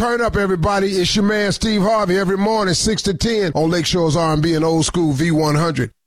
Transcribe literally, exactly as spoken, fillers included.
Turn up, everybody. It's your man, Steve Harvey, every morning, six to ten on Lakeshore's R and B and Old School V one hundred.